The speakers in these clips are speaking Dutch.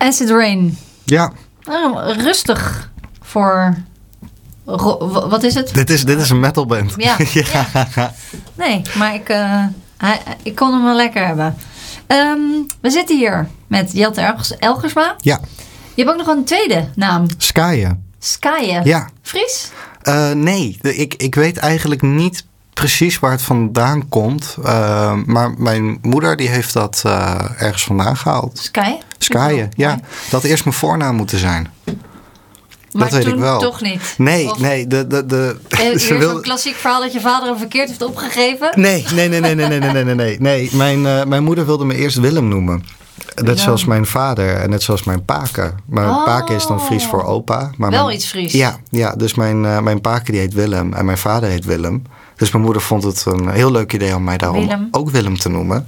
Acid Rain. Ja. Rustig voor... Wat is het? Dit is een metalband. Ja. Nee, maar ik kon hem wel lekker hebben. We zitten hier met Jelte Elgersma. Ja. Je hebt ook nog een tweede naam. Skaaien. Skaaien. Ja. Fries? Nee, ik weet eigenlijk niet precies waar het vandaan komt. Maar mijn moeder die heeft dat ergens vandaan gehaald. Skaaien, ja. Dat had eerst mijn voornaam moeten zijn. Maar dat weet toen ik wel. Toch niet? Nee, of, nee. Is zo'n klassiek verhaal dat je vader hem verkeerd heeft opgegeven? Nee. Mijn moeder wilde me eerst Willem noemen. Net zoals mijn vader en net zoals mijn paken. Mijn paken is dan Fries voor opa. Maar wel iets Fries. Ja, dus mijn paken die heet Willem en mijn vader heet Willem. Dus mijn moeder vond het een heel leuk idee om mij daarom ook Willem te noemen.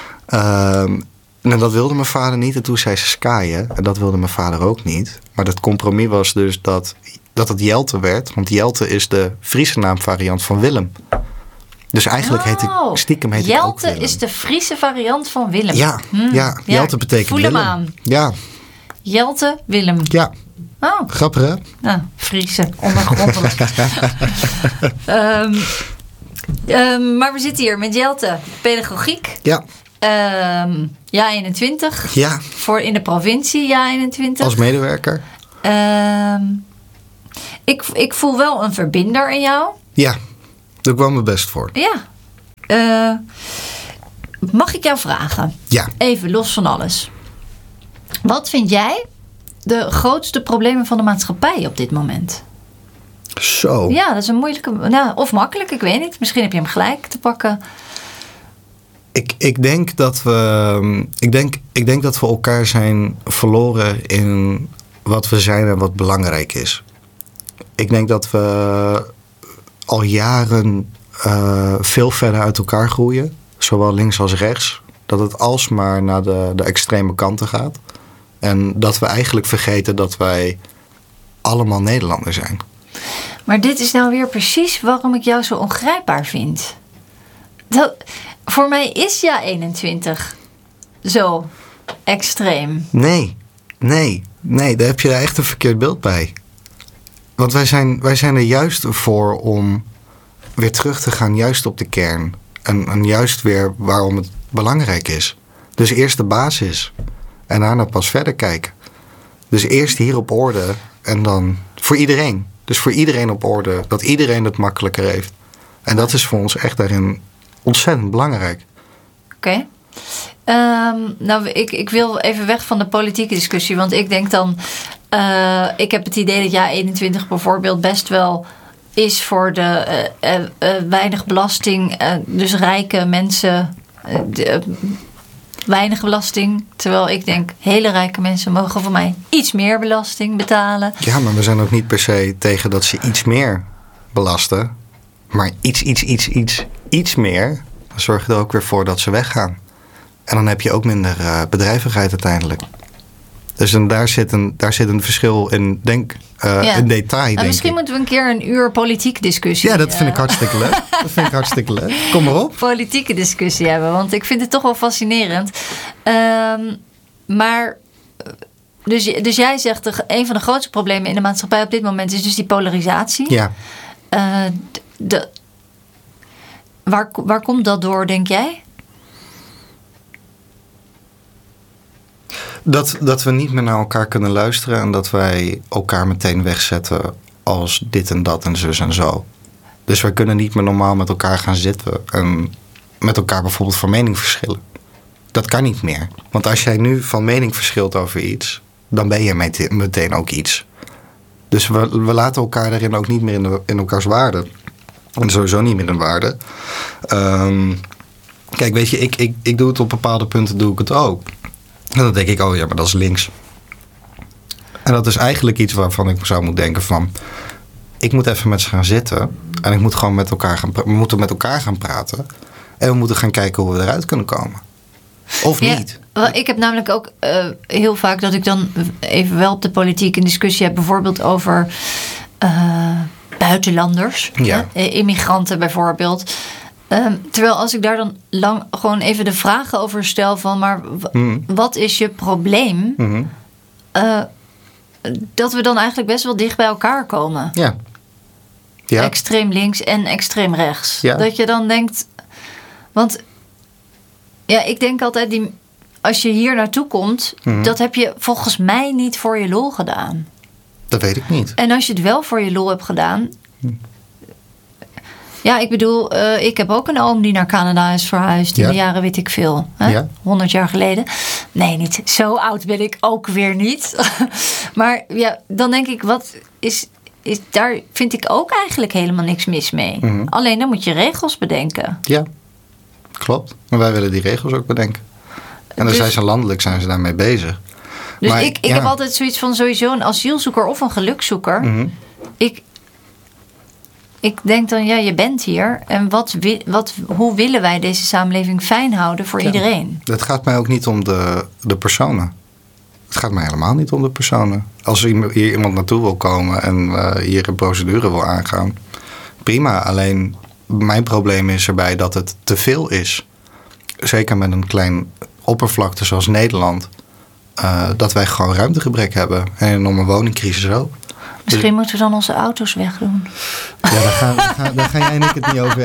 En dat wilde mijn vader niet. En toen zei ze Skaaien. En dat wilde mijn vader ook niet. Maar het compromis was dus dat het Jelte werd. Want Jelte is de Friese naamvariant van Willem. Dus eigenlijk heet ik stiekem heet Jelte ik ook Willem. is de Friese variant van Willem. Ja, Jelte betekent voel Willem. Hem aan. Ja. Jelte, Willem. Ja. Oh. Grappig hè? Nou, Friese, ondergrondelijk. Maar we zitten hier met Jelte, pedagogiek. Ja. Ja 21. Ja. Voor in de provincie, ja 21. Als medewerker. Ik voel wel een verbinder in jou. Ja, daar kwam mijn best voor. Ja. Mag ik jou vragen? Ja. Even los van alles. Wat vind jij de grootste problemen van de maatschappij op dit moment? Zo. Ja, dat is een moeilijke... Nou, of makkelijk, ik weet niet. Misschien heb je hem gelijk te pakken. Ik denk dat we... Ik denk dat we elkaar zijn verloren in wat we zijn en wat belangrijk is. Ik denk dat we al jaren veel verder uit elkaar groeien. Zowel links als rechts. Dat het alsmaar naar de extreme kanten gaat. En dat we eigenlijk vergeten dat wij allemaal Nederlanders zijn. Maar dit is nou weer precies waarom ik jou zo ongrijpbaar vind. Voor mij is ja 21 zo extreem. Nee, daar heb je echt een verkeerd beeld bij. Want wij zijn er juist voor om weer terug te gaan juist op de kern. En juist weer waarom het belangrijk is. Dus eerst de basis. En daarna pas verder kijken. Dus eerst hier op orde en dan voor iedereen. Dus voor iedereen op orde. Dat iedereen het makkelijker heeft. En dat is voor ons echt daarin ontzettend belangrijk. Oké. Nou, ik wil even weg van de politieke discussie. Want ik denk dan... ik heb het idee dat ja 21 bijvoorbeeld best wel is voor de weinig belasting. Dus rijke mensen... weinig belasting. Terwijl ik denk, hele rijke mensen mogen voor mij iets meer belasting betalen. Ja, maar we zijn ook niet per se tegen dat ze iets meer belasten. Maar iets meer. Dan zorg je er ook weer voor dat ze weggaan. En dan heb je ook minder bedrijvigheid uiteindelijk. Dus daar zit een verschil in, in detail, denk misschien moeten we een keer een uur politieke discussie... Ja, dat vind ik hartstikke leuk. Kom maar op. Politieke discussie hebben, want ik vind het toch wel fascinerend. Maar, dus jij zegt, een van de grootste problemen in de maatschappij op dit moment is dus die polarisatie. Ja. Waar komt dat door, denk jij? Dat we niet meer naar elkaar kunnen luisteren en dat wij elkaar meteen wegzetten als dit en dat en zus en zo. Dus wij kunnen niet meer normaal met elkaar gaan zitten en met elkaar bijvoorbeeld van mening verschillen. Dat kan niet meer. Want als jij nu van mening verschilt over iets, dan ben je meteen ook iets. Dus we laten elkaar daarin ook niet meer in elkaars waarde. En sowieso niet meer in waarde. Kijk, weet je, ik doe het op bepaalde punten, doe ik het ook. En dan denk ik, oh ja, maar dat is links. En dat is eigenlijk iets waarvan ik zou moeten denken van... ik moet even met ze gaan zitten. En ik moet gewoon we moeten met elkaar gaan praten. En we moeten gaan kijken hoe we eruit kunnen komen. Of niet. Ik heb namelijk ook heel vaak dat ik dan even wel op de politiek een discussie heb. Bijvoorbeeld over buitenlanders. Ja. Immigranten bijvoorbeeld. Terwijl als ik daar dan lang gewoon even de vragen over stel van... maar wat is je probleem? dat we dan eigenlijk best wel dicht bij elkaar komen. Ja. Extreem links en extreem rechts. Ja. Dat je dan denkt... Want ik denk altijd... als je hier naartoe komt... dat heb je volgens mij niet voor je lol gedaan. Dat weet ik niet. En als je het wel voor je lol hebt gedaan... Ja, ik bedoel... ik heb ook een oom die naar Canada is verhuisd... in de jaren weet ik veel. Hè? Ja. 100 jaar geleden. Nee, niet. Zo oud ben ik ook weer niet. Maar dan denk ik... wat is daar vind ik ook eigenlijk helemaal niks mis mee. Alleen dan moet je regels bedenken. Ja, klopt. Maar wij willen die regels ook bedenken. En dan zijn ze landelijk daarmee bezig. Dus maar, ik heb altijd zoiets van sowieso een asielzoeker of een gelukzoeker. Ik denk dan, je bent hier. En hoe willen wij deze samenleving fijn houden voor iedereen? Het gaat mij ook niet om de personen. Het gaat mij helemaal niet om de personen. Als hier iemand naartoe wil komen en hier een procedure wil aangaan, prima. Alleen mijn probleem is erbij dat het te veel is. Zeker met een klein oppervlakte zoals Nederland. Dat wij gewoon ruimtegebrek hebben. En om een woningcrisis ook. Misschien moeten we dan onze auto's wegdoen. Ja, daar gaan jij en ik het niet over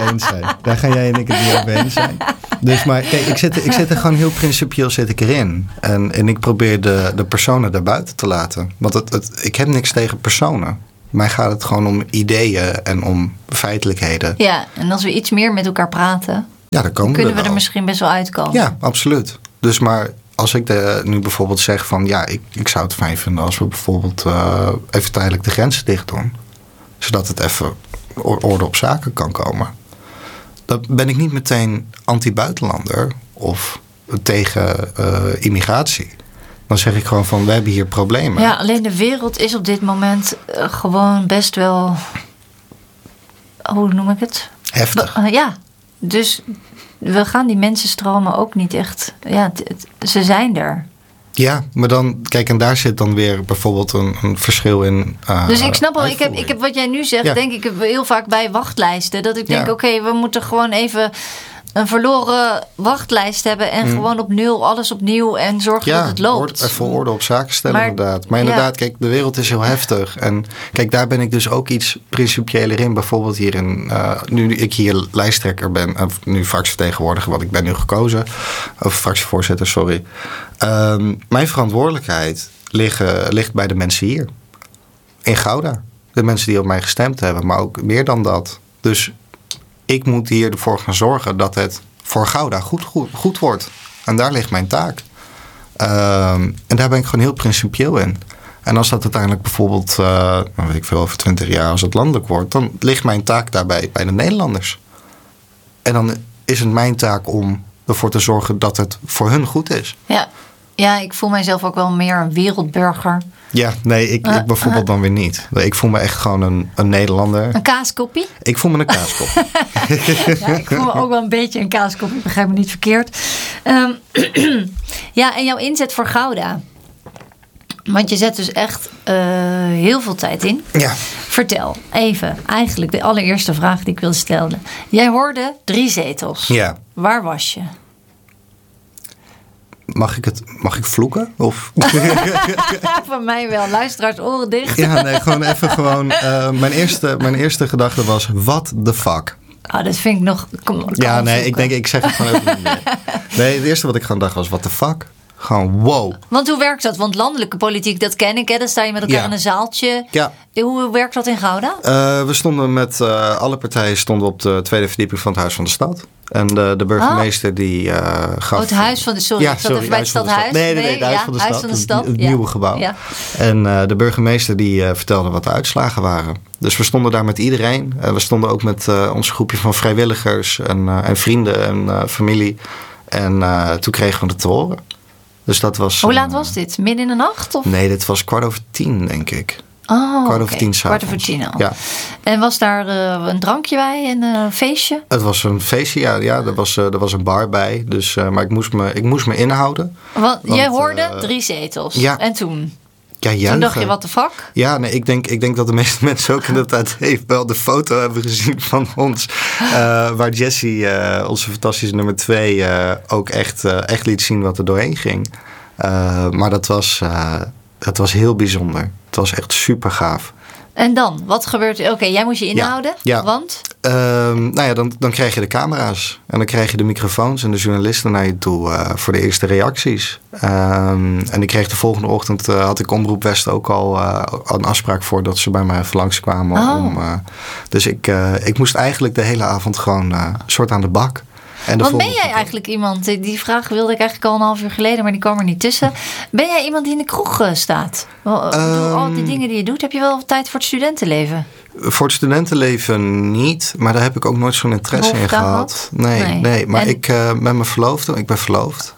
eens zijn. Dus maar kijk, ik zit er gewoon heel principieel erin. En ik probeer de personen daarbuiten te laten. Want ik heb niks tegen personen. Mij gaat het gewoon om ideeën en om feitelijkheden. Ja, en als we iets meer met elkaar praten... Ja, dan kunnen we er misschien best wel uitkomen. Ja, absoluut. Dus maar als ik nu bijvoorbeeld zeg van... ik zou het fijn vinden als we bijvoorbeeld even tijdelijk de grenzen dicht doen. Zodat het even orde op zaken kan komen. Dan ben ik niet meteen anti-buitenlander of tegen immigratie. Dan zeg ik gewoon van, we hebben hier problemen. Ja, alleen de wereld is op dit moment gewoon best wel... Hoe noem ik het? Heftig. Ja, dus we gaan die mensenstromen ook niet echt... Ja, ze zijn er. Ja, maar dan, kijk, en daar zit dan weer bijvoorbeeld een verschil in. Dus ik snap wel, ik heb wat jij nu zegt, denk ik heel vaak bij wachtlijsten. Dat ik denk, oké, we moeten gewoon even een verloren wachtlijst hebben en gewoon op nul, alles opnieuw en zorgen dat het loopt. Even orde op zaken stellen, inderdaad. Maar inderdaad, kijk, de wereld is heel heftig. En kijk, daar ben ik dus ook iets principiëler in. Bijvoorbeeld hierin, nu ik hier lijsttrekker ben, of nu fractievertegenwoordiger, want ik ben nu gekozen, of fractievoorzitter, sorry. Mijn verantwoordelijkheid ligt bij de mensen hier. In Gouda. De mensen die op mij gestemd hebben, maar ook meer dan dat. Dus ik moet hier ervoor gaan zorgen dat het voor Gouda goed wordt. En daar ligt mijn taak. En daar ben ik gewoon heel principieel in. En als dat uiteindelijk bijvoorbeeld, weet ik veel, over 20 jaar als het landelijk wordt, dan ligt mijn taak daarbij bij de Nederlanders. En dan is het mijn taak om ervoor te zorgen dat het voor hun goed is. Ja, ik voel mijzelf ook wel meer een wereldburger. Ja, nee, ik bijvoorbeeld dan weer niet. Ik voel me echt gewoon een Nederlander. Een kaaskoppie? Ik voel me een kaaskoppie. Ja, ik voel me ook wel een beetje een kaaskoppie. Begrijp me niet verkeerd. Ja, en jouw inzet voor Gouda. Want je zet dus echt heel veel tijd in. Ja. Vertel even, eigenlijk de allereerste vraag die ik wilde stellen. Jij hoorde 3 zetels. Ja. Waar was je? Mag ik vloeken? Of? Van mij wel. Luisteraars oren dicht. Ja, nee, gewoon. Mijn eerste gedachte was, what the fuck? Dat vind ik nog... Ja, nee, ik zeg het gewoon even niet meer. Nee, het eerste wat ik gewoon dacht was, what the fuck? Gewoon wow. Want hoe werkt dat? Want landelijke politiek, dat ken ik. Hè? Dan sta je met elkaar in een zaaltje. Ja. Hoe werkt dat in Gouda? We stonden met alle partijen op de tweede verdieping van het Huis van de Stad. En de burgemeester die gaf... het Huis van de... Sorry, ja, ik zat even bij het Stadhuis. Nee, het Huis van de Stad. Het nieuwe gebouw. Ja. En de burgemeester die vertelde wat de uitslagen waren. Dus we stonden daar met iedereen. We stonden ook met ons groepje van vrijwilligers en vrienden en familie. En toen kregen we het te horen. Dus dat was... Hoe laat was dit? Midden in de nacht? Of? Nee, dit was 10:15, denk ik. Oh, 10:15 s'avonds. 10:15 al. Ja. En was daar een drankje bij en een feestje? Het was een feestje, ja. Er was een bar bij. Dus, maar ik moest me inhouden. Want jij hoorde 3 zetels. Ja. En toen? Ja, juichen. Toen dacht je, what the fuck? Ja, nee, ik denk dat de meeste mensen ook inderdaad even wel de foto hebben gezien van ons. Waar Jessie, onze fantastische nummer 2, ook echt liet zien wat er doorheen ging. Maar dat was Het was heel bijzonder. Het was echt super gaaf. En dan? Wat gebeurt er? Oké, jij moest je inhouden. Ja. Want? Dan krijg je de camera's. En dan krijg je de microfoons en de journalisten naar je toe voor de eerste reacties. En ik kreeg de volgende ochtend, had ik Omroep West ook al een afspraak voor dat ze bij mij even langskwamen. Dus ik moest eigenlijk de hele avond gewoon soort aan de bak. Want ben jij eigenlijk iemand, die vraag wilde ik eigenlijk al een half uur geleden, maar die kwam er niet tussen. Ben jij iemand die in de kroeg staat? Al die dingen die je doet, heb je wel tijd voor het studentenleven? Voor het studentenleven niet, maar daar heb ik ook nooit zo'n interesse in gehad. Nee. Maar ik met mijn verloofde, ik ben verloofd.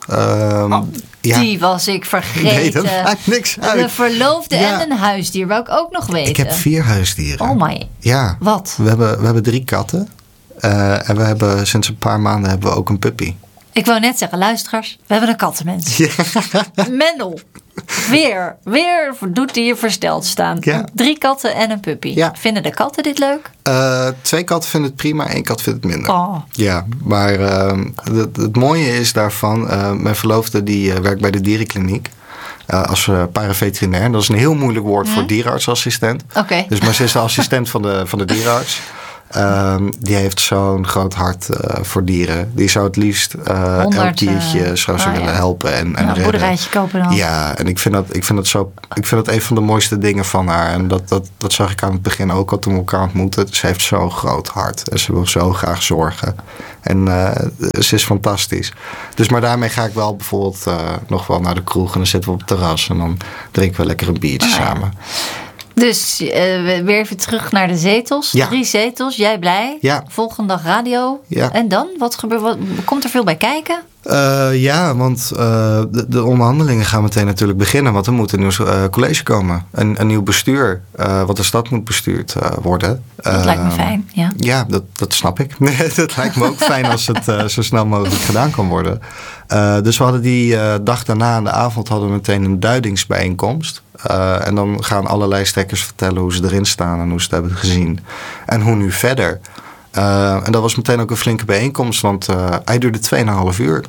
Die was ik vergeten. Nee, dat maakt niks uit. Een verloofde en een huisdier, wou ik ook nog weten. Ik heb 4 huisdieren. Oh my. Ja. Wat? We hebben 3 katten. En we hebben sinds een paar maanden hebben we ook een puppy. Ik wou net zeggen, luisteraars, we hebben een kattenmens. Ja. Mendel, weer doet hij je versteld staan. Ja. 3 katten en een puppy. Ja. Vinden de katten dit leuk? 2 katten vinden het prima, 1 kat vindt het minder. Oh. Ja, maar het mooie is daarvan, mijn verloofde die werkt bij de dierenkliniek. Als paraveterinair. Dat is een heel moeilijk woord voor dierenartsassistent. Okay. Dus maar ze is de assistent van de dierenarts. Die heeft zo'n groot hart voor dieren. Die zou het liefst elk diertje zou ze willen helpen en redden. Een boerderijtje kopen dan. Ja, en ik vind dat een van de mooiste dingen van haar. En dat zag ik aan het begin ook al toen we elkaar ontmoetten. Ze heeft zo'n groot hart. En ze wil zo graag zorgen. En ze is fantastisch. Dus maar daarmee ga ik wel bijvoorbeeld nog wel naar de kroeg. En dan zitten we op het terras. En dan drinken we lekker een biertje samen. Dus weer even terug naar de zetels. Ja. 3 zetels, jij blij. Ja. Volgende dag radio. Ja. En dan? Wat komt er veel bij kijken? Want de onderhandelingen gaan meteen natuurlijk beginnen. Want er moet een nieuw college komen. Een nieuw bestuur. Wat de stad moet bestuurd worden. Dat lijkt me fijn, ja. Ja, dat snap ik. Dat lijkt me ook fijn als het zo snel mogelijk gedaan kan worden. Dus we hadden die dag daarna aan de avond hadden we meteen een duidingsbijeenkomst. En dan gaan alle lijsttrekkers vertellen hoe ze erin staan en hoe ze het hebben gezien. En hoe nu verder. En dat was meteen ook een flinke bijeenkomst, want hij duurde 2,5 uur.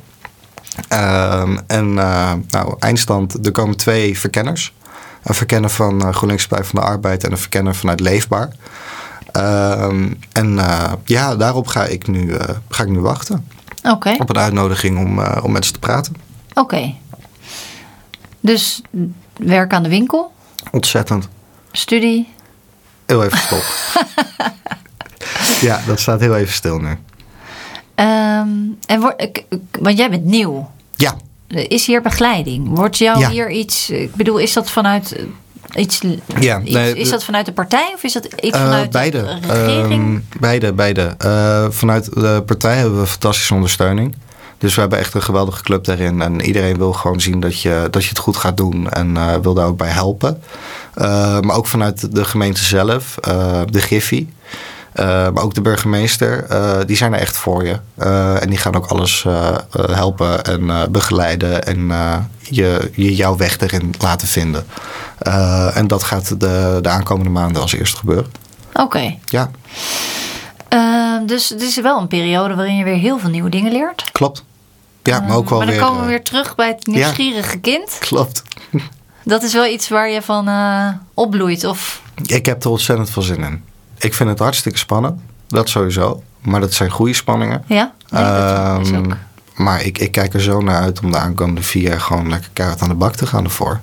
Eindstand, er komen 2 verkenners. Een verkenner van GroenLinks Partij van de Arbeid en een verkenner vanuit Leefbaar. Daarop ga ik nu wachten. Okay. Op een uitnodiging om met ze te praten. Oké. Dus werk aan de winkel? Ontzettend. Studie? Heel even stop. Ja, dat staat heel even stil nu. Want jij bent nieuw. Ja. Is hier begeleiding? Wordt jou hier iets... Ik bedoel, is dat vanuit iets... Ja, is dat vanuit de partij of is dat iets vanuit de regering? Beide. Vanuit de partij hebben we fantastische ondersteuning. Dus we hebben echt een geweldige club daarin. En iedereen wil gewoon zien dat je het goed gaat doen. En wil daar ook bij helpen. Maar ook vanuit de gemeente zelf. De Griffie. Maar ook de burgemeester. Die zijn er echt voor je. En die gaan ook alles helpen en begeleiden. En jouw weg erin laten vinden. En dat gaat de aankomende maanden als eerste gebeuren. Oké. Ja. Dus het is wel een periode waarin je weer heel veel nieuwe dingen leert. Klopt. Ja, maar ook wel maar dan weer... komen we weer terug bij het nieuwsgierige kind. Klopt. Dat is wel iets waar je van opbloeit, of? Ik heb er ontzettend veel zin in. Ik vind het hartstikke spannend. Dat sowieso. Maar dat zijn goede spanningen. Ja, dat is ook. Maar ik kijk er zo naar uit om de aankomende 4 jaar gewoon lekker keihard aan de bak te gaan ervoor.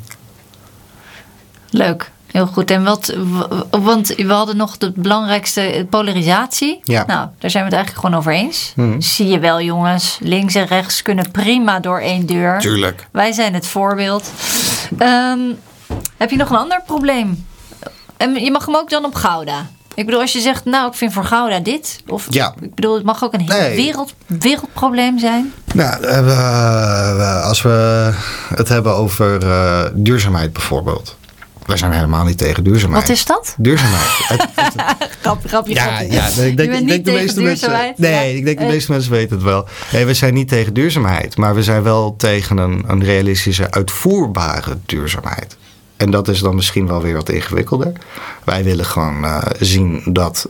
Leuk. Heel goed. En want we hadden nog de belangrijkste polarisatie. Ja. Nou, daar zijn we het eigenlijk gewoon over eens. Zie je wel, jongens. Links en rechts kunnen prima door 1 deur. Tuurlijk. Wij zijn het voorbeeld. Heb je nog een ander probleem? En je mag hem ook dan op Gouda. Ik bedoel, als je zegt, nou, ik vind voor Gouda dit. Of, ik bedoel, het mag ook een heel wereldprobleem zijn. Nou, als we het hebben over duurzaamheid bijvoorbeeld. Wij zijn helemaal niet tegen duurzaamheid. Wat is dat? Duurzaamheid. Grapje. Ja, ik denk de meeste mensen. Nee, ik denk de meeste mensen weten het wel. Nee, we zijn niet tegen duurzaamheid. Maar we zijn wel tegen een realistische, uitvoerbare duurzaamheid. En dat is dan misschien wel weer wat ingewikkelder. Wij willen gewoon zien dat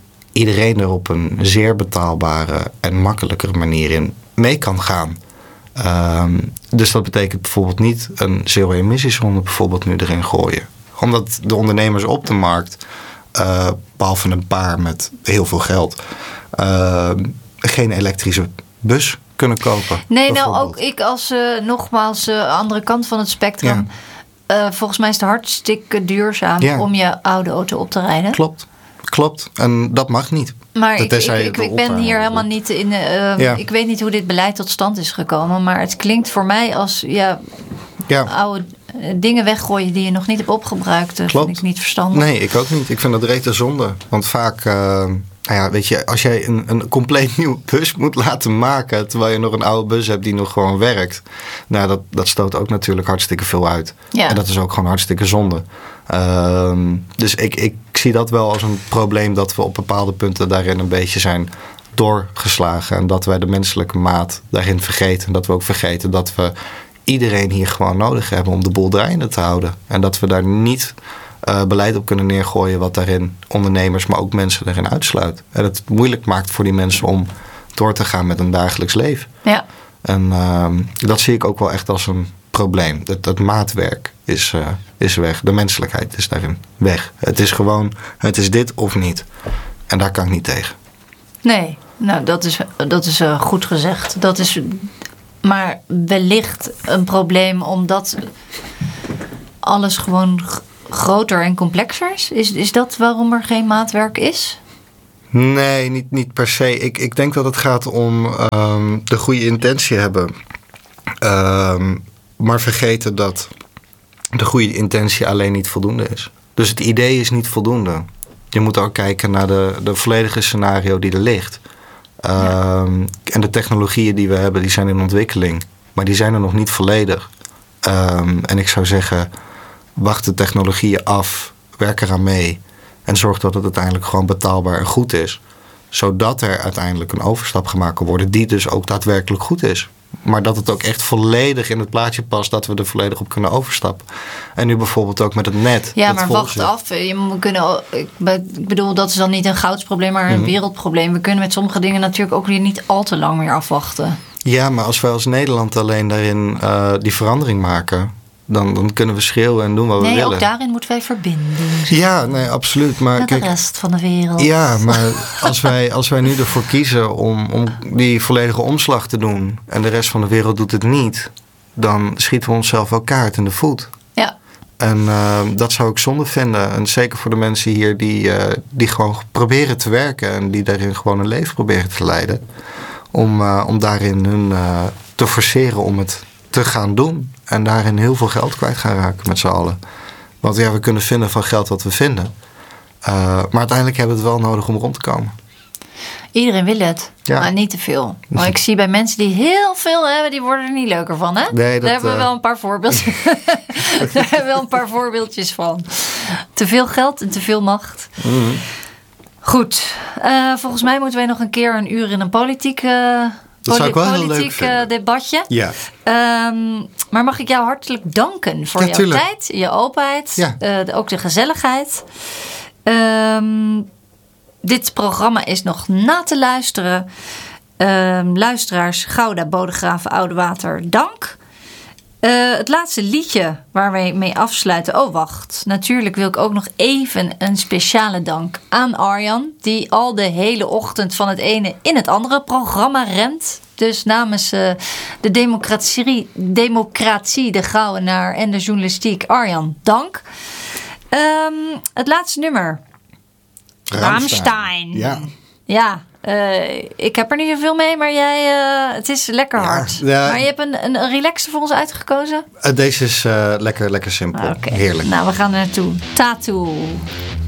iedereen er op een zeer betaalbare en makkelijkere manier in mee kan gaan. Dus dat betekent bijvoorbeeld niet een zero-emissiezone bijvoorbeeld nu erin gooien. Omdat de ondernemers op de markt, behalve een paar met heel veel geld, geen elektrische bus kunnen kopen. Nee, nou ook ik als nogmaals andere kant van het spectrum. Ja. Volgens mij is het hartstikke duurzaam om je oude auto op te rijden. Klopt. En dat mag niet. Maar ik ben hier helemaal niet in. Ik weet niet hoe dit beleid tot stand is gekomen. Maar het klinkt voor mij als oude dingen weggooien die je nog niet hebt opgebruikt. Dat vind ik niet verstandig. Nee, ik ook niet. Ik vind dat rete zonde. Want vaak, weet je, als jij een compleet nieuwe bus moet laten maken, terwijl je nog een oude bus hebt die nog gewoon werkt. Nou, dat stoot ook natuurlijk hartstikke veel uit. Ja. En dat is ook gewoon hartstikke zonde. Dus ik zie dat wel als een probleem dat we op bepaalde punten daarin een beetje zijn doorgeslagen. En dat wij de menselijke maat daarin vergeten. En dat we ook vergeten dat we iedereen hier gewoon nodig hebben om de boel draaiende te houden. En dat we daar niet beleid op kunnen neergooien wat daarin ondernemers, maar ook mensen daarin uitsluit. En het moeilijk maakt voor die mensen om door te gaan met een dagelijks leven. Ja. En dat zie ik ook wel echt als een probleem. Dat maatwerk is weg. De menselijkheid is daarin weg. Het is gewoon, het is dit of niet. En daar kan ik niet tegen. Nee, nou dat is goed gezegd. Dat is maar wellicht een probleem omdat alles gewoon groter en complexer is. Is dat waarom er geen maatwerk is? Nee, niet per se. Ik denk dat het gaat om de goede intentie hebben. Maar vergeten dat de goede intentie alleen niet voldoende is. Dus het idee is niet voldoende. Je moet ook kijken naar de volledige scenario die er ligt. En de technologieën die we hebben, die zijn in ontwikkeling. Maar die zijn er nog niet volledig. En ik zou zeggen, wacht de technologieën af, werk eraan mee. En zorg dat het uiteindelijk gewoon betaalbaar en goed is. Zodat er uiteindelijk een overstap gemaakt kan worden die dus ook daadwerkelijk goed is. Maar dat het ook echt volledig in het plaatje past, dat we er volledig op kunnen overstappen. En nu bijvoorbeeld ook met het net. Ja, maar wacht af. Ik bedoel, dat is dan niet een goudsprobleem, maar een wereldprobleem. We kunnen met sommige dingen natuurlijk ook weer niet al te lang meer afwachten. Ja, maar als wij als Nederland alleen daarin die verandering maken, dan kunnen we schreeuwen en doen wat we willen. Nee, ook daarin moeten wij verbinden. Ja, nee, absoluut. Maar met de rest van de wereld. Ja, maar als wij nu ervoor kiezen om die volledige omslag te doen en de rest van de wereld doet het niet, dan schieten we onszelf wel kaart in de voet. Ja. En dat zou ik zonde vinden. En zeker voor de mensen hier die gewoon proberen te werken en die daarin gewoon een leven proberen te leiden. Om daarin hun te forceren om het te gaan doen. En daarin heel veel geld kwijt gaan raken met z'n allen. Want ja, we kunnen vinden van geld wat we vinden. Maar uiteindelijk hebben we het wel nodig om rond te komen. Iedereen wil het, maar niet te veel. Maar ik zie bij mensen die heel veel hebben, die worden er niet leuker van, hè? Nee, daar hebben we wel een paar voorbeeldjes. Daar hebben we wel een paar voorbeeldjes van. Te veel geld en te veel macht. Mm-hmm. Goed. Volgens mij moeten wij nog een keer een uur in een politiek debatje. Ja. Maar mag ik jou hartelijk danken voor jouw tijd, je openheid, ook de gezelligheid. Dit programma is nog na te luisteren. Luisteraars, Gouda, Bodegraven, Oudewater, dank. Het laatste liedje waar wij mee afsluiten. Oh, wacht. Natuurlijk wil ik ook nog even een speciale dank aan Arjan, die al de hele ochtend van het ene in het andere programma rent. Dus namens de democratie, de Gouwenaar en de journalistiek, Arjan, dank. Het laatste nummer. Rammstein. Ja. Ik heb er niet zoveel mee, maar jij, het is lekker hard. Ja. Maar je hebt een relaxer voor ons uitgekozen? Deze is lekker simpel. Okay. Heerlijk. Nou, we gaan er naartoe. Tattoo.